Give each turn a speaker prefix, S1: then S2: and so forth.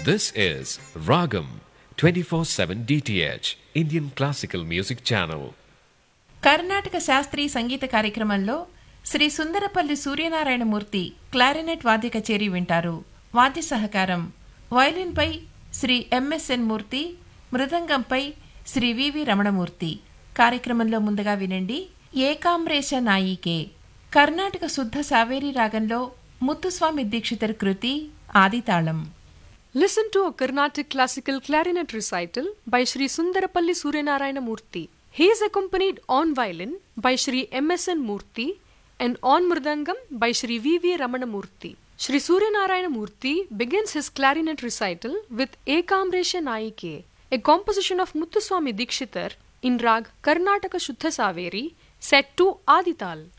S1: This is Ragam 24/7 DTH Indian Classical Music Channel.
S2: Karnataka శాస్త్రీయ సంగీత కార్యక్రమంలో Shri Sundarapalli Suryanarayanamurthy clarinet వాద్య కచేరీ వింటారు. వాద్య సహకారం వయలిన్పై శ్రీ ఎంఎస్ఎన్ మూర్తి, మృదంగంపై శ్రీ వివి రమణమూర్తి. కార్యక్రమంలో ముందుగా వినండి ఏకామ్రేష నాయికే, కర్ణాటక శుద్ధ సావేరి రాగంలో ముత్తుస్వామి దీక్షితర్ కృతి ఆదితాళం.
S3: Listen to a Carnatic classical clarinet recital by Sri Sundarapalli Suryanarayana Murthy. He is accompanied on violin by Sri M.S.N. Murthy and on mridangam by Sri V.V. Ramana Murthy. Sri Suryanarayana Murthy begins his clarinet recital with Ekamresha Naike, a composition of Muthuswami Dikshitar in rag Karnataka Shuddha Saveri, set to Adital.